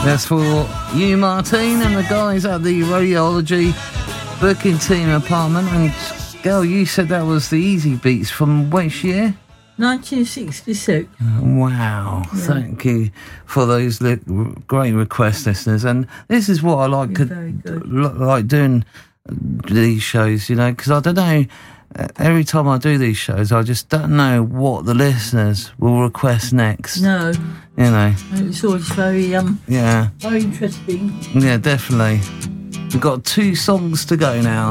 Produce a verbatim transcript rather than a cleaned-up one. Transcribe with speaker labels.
Speaker 1: That's for you, Martine, and the guys at the Radiology booking team apartment. And, girl, you said that was the Easy Beats from which year?
Speaker 2: nineteen sixty-six.
Speaker 1: Wow. Yeah. Thank you for those li- great request, listeners. And this is what I like, could, like doing these shows, you know, because I don't know, every time I do these shows, I just don't know what the listeners will request next.
Speaker 2: No.
Speaker 1: You know.
Speaker 2: It's always very, um,
Speaker 1: yeah.
Speaker 2: very interesting.
Speaker 1: Yeah, definitely. We've got two songs to go now.